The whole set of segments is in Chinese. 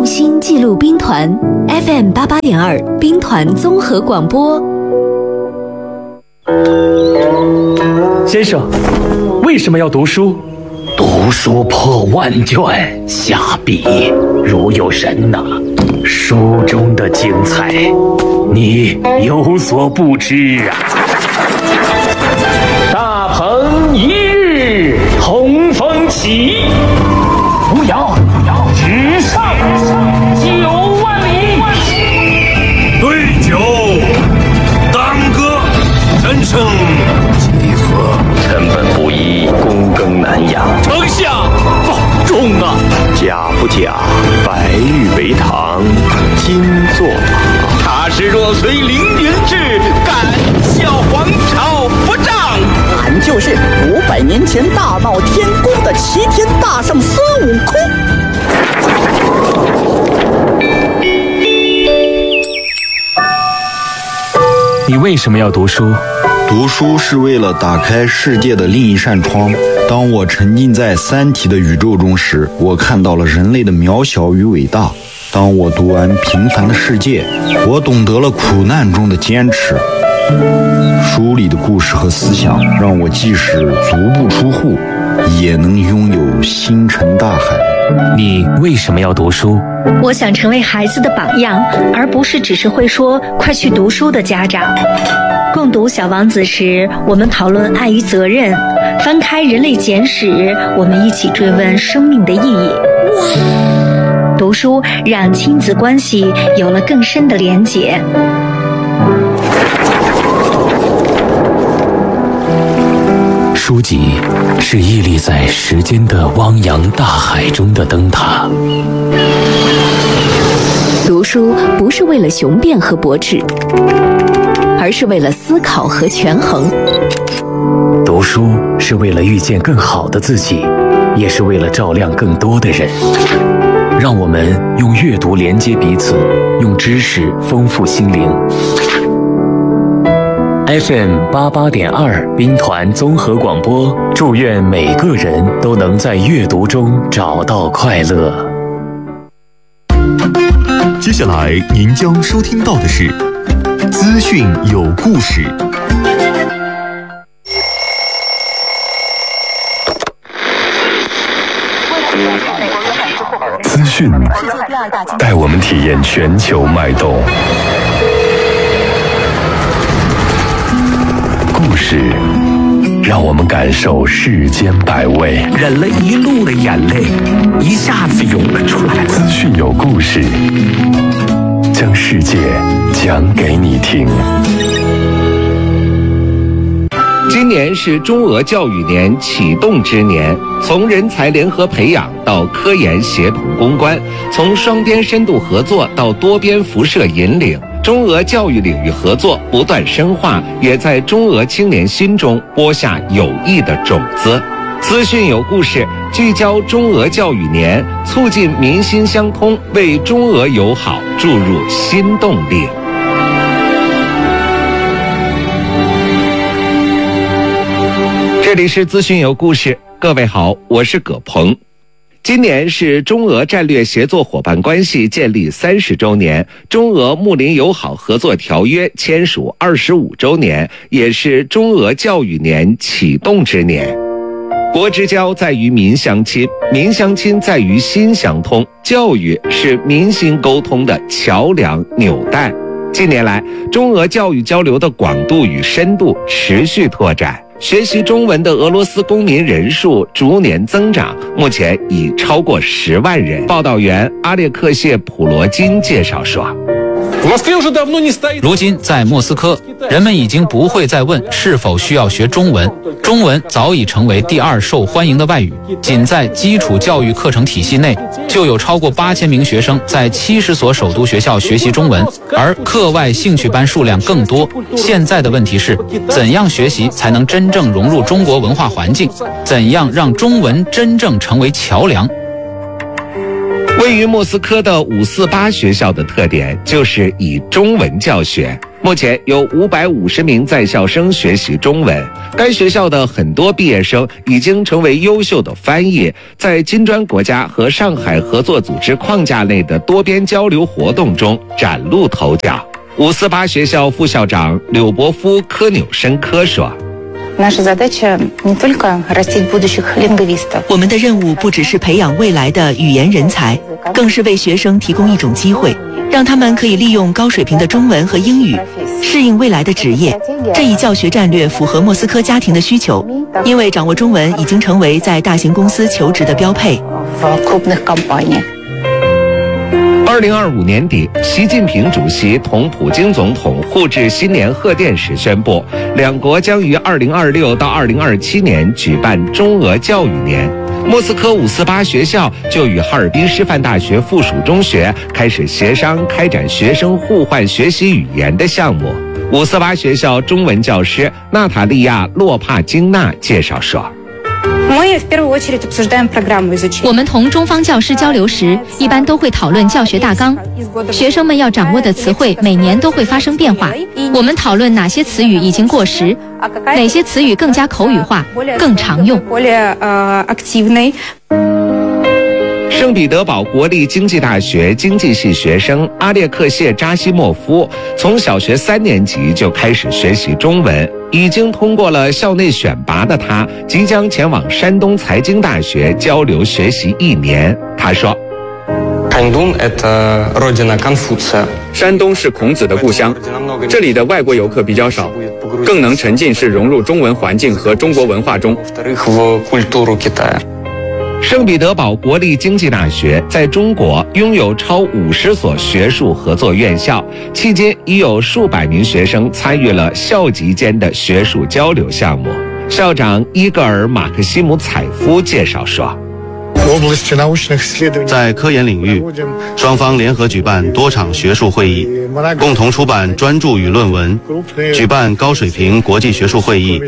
用心记录兵团 FM88.2 兵团综合广播。 先生，为什么要读书？ 读书破万卷，下笔如有神呐。书中的精彩，你有所不知啊。大鹏一日同风起，扶摇直上9万里。 对酒当歌，人称集合。 根本不依，躬耕南阳。 丞相保重啊！ 假不假，白玉为堂，金作马。 他是若随凌云志，敢笑皇朝不仗。 俺就是500年前大闹天宫的齐天大圣孙悟空。 你为什么要读书？ 读书是为了打开世界的另一扇窗。当我沉浸在三体的宇宙中时，我看到了人类的渺小与伟大。当我读完《平凡的世界》，我懂得了苦难中的坚持。书里的故事和思想让我即使足不出户，也能拥有星辰大海。 你为什么要读书？ 我想成为孩子的榜样，而不是只是会说快去读书的家长。共读《小王子》时，我们讨论爱与责任；翻开《人类简史》，我们一起追问生命的意义。读书让亲子关系有了更深的连结。 书籍是屹立在时间的汪洋大海中的灯塔。 读书不是为了雄辩和驳斥，而是为了思考和权衡。 读书是为了遇见更好的自己，也是为了照亮更多的人。让我们用阅读连接彼此，用知识丰富心灵。FM88.2 兵团综合广播，祝愿每个人都能在阅读中找到快乐。 接下来您将收听到的是资讯有故事。资讯带我们体验全球脉动，故事让我们感受世间百味， 忍了一路的眼泪，一下子涌了出来。 资讯有故事，将世界讲给你听。 今年是中俄教育年启动之年，从人才联合培养到科研协同攻关，从双边深度合作到多边辐射引领，中俄教育领域合作不断深化，也在中俄青年心中播下有益的种子。资讯有故事，聚焦中俄教育年，促进民心相通，为中俄友好注入新动力。这里是资讯有故事，各位好，我是葛鹏。今年是中俄战略协作伙伴关系建立30周年，中俄睦邻友好合作条约签署25周年，也是中俄教育年启动之年。国之交在于民相亲，民相亲在于心相通，教育是民心沟通的桥梁纽带。近年来，中俄教育交流的广度与深度持续拓展，学习中文的俄罗斯公民人数逐年增长，目前已超过10万人。报道员阿列克谢普罗金介绍说， 如今在莫斯科，人们已经不会再问是否需要学中文，中文早已成为第2受欢迎的外语。仅在基础教育课程体系内，就有超过8000名学生在70所首都学校学习中文，而课外兴趣班数量更多。现在的问题是，怎样学习才能真正融入中国文化环境？怎样让中文真正成为桥梁？ 位于莫斯科的548学校的特点就是以中文教学。 目前有550名在校生学习中文。该学校的很多毕业生已经成为优秀的翻译，在金砖国家和上海合作组织框架内的多边交流活动中崭露头角。548学校副校长柳伯夫·科纽申科说， 我们的任务不只是培养未来的语言人才，更是为学生提供一种机会，让他们可以利用高水平的中文和英语适应未来的职业。这一教学战略符合莫斯科家庭的需求，因为掌握中文已经成为在大型公司求职的标配。 2025年底，习近平主席同普京总统互致新年贺电时宣布，两国将于2026到2027年举办中俄教育年。莫斯科548学校就与哈尔滨师范大学附属中学开始协商开展学生互换学习语言的项目。548学校中文教师娜塔莉亚·洛帕金娜介绍说， 我们同中方教师交流时，一般都会讨论教学大纲。学生们要掌握的词汇每年都会发生变化。我们讨论哪些词语已经过时，哪些词语更加口语化、更常用。 圣彼得堡国立经济大学经济系学生阿列克谢扎西莫夫从小学3年级就开始学习中文，已经通过了校内选拔的他，即将前往山东财经大学交流学习1年。他说， 山东是孔子的故乡，这里的外国游客比较少，更能沉浸式融入中文环境和中国文化中。 圣彼得堡国立经济大学在中国拥有超50所学术合作院校，期间已有数百名学生参与了校级间的学术交流项目。校长伊戈尔·马克西姆采夫介绍说， 在科研领域，双方联合举办多场学术会议，共同出版专著与论文，举办高水平国际学术会议。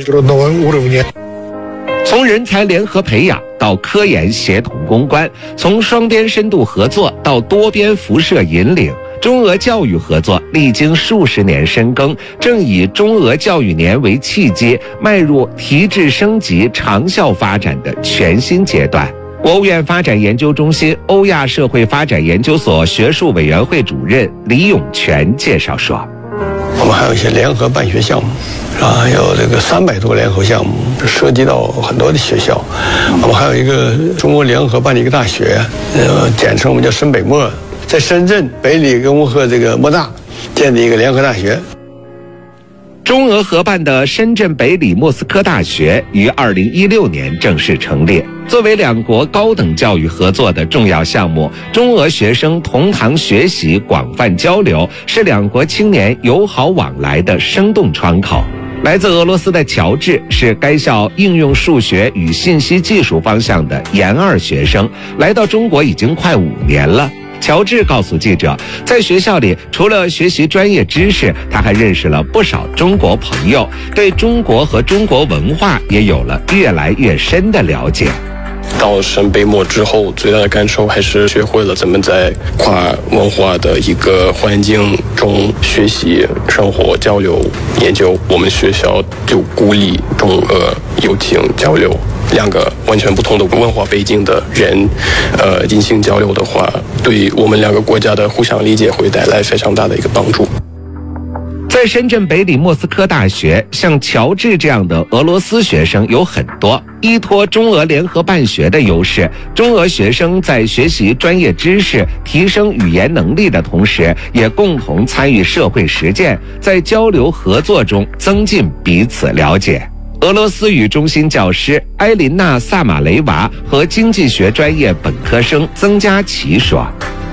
从人才联合培养到科研协同攻关，从双边深度合作到多边辐射引领，中俄教育合作历经数十年深耕，正以中俄教育年为契机，迈入提质升级、长效发展的全新阶段。国务院发展研究中心欧亚社会发展研究所学术委员会主任李永全介绍说， 我们还有一些联合办学项目，有这个300多个联合项目，涉及到很多的学校。我们还有一个中国联合办的一个大学，简称我们叫深北莫，在深圳北理工和这个莫大建立一个联合大学。 中俄合办的深圳北理莫斯科大学于2016年正式成立。作为两国高等教育合作的重要项目，中俄学生同堂学习、广泛交流，是两国青年友好往来的生动窗口。来自俄罗斯的乔治是该校应用数学与信息技术方向的研2学生，来到中国已经快5年了。乔治告诉记者，在学校里除了学习专业知识，他还认识了不少中国朋友，对中国和中国文化也有了越来越深的了解。 到深北莫之后，最大的感受还是学会了怎么在跨文化的一个环境中学习、生活、交流、研究。我们学校就鼓励中俄友情交流，两个完全不同的文化背景的人，进行交流的话，对我们两个国家的互相理解会带来非常大的一个帮助。 在深圳北理莫斯科大学，像乔治这样的俄罗斯学生有很多。依托中俄联合办学的优势，中俄学生在学习专业知识、提升语言能力的同时，也共同参与社会实践，在交流合作中增进彼此了解。俄罗斯语中心教师埃琳娜·萨马雷娃和经济学专业本科生曾佳琪说，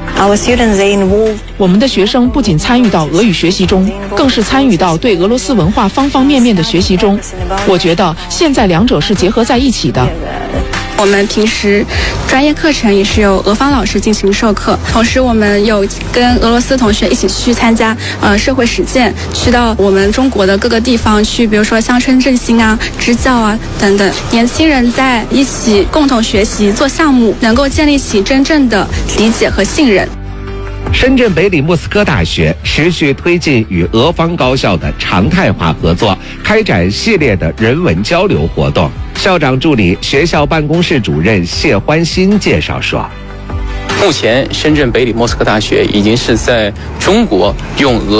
我们的学生不仅参与到俄语学习中，更是参与到对俄罗斯文化方方面面的学习中。我觉得现在两者是结合在一起的。 我们平时专业课程也是由俄方老师进行授课，同时我们有跟俄罗斯同学一起去参加社会实践，去到我们中国的各个地方去，比如说乡村振兴啊、支教啊等等。年轻人在一起共同学习做项目，能够建立起真正的理解和信任。 深圳北理莫斯科大学持续推进与俄方高校的常态化合作，开展系列的人文交流活动。校长助理、学校办公室主任谢欢新介绍说， 目前深圳北理莫斯科大学已经是在中国用俄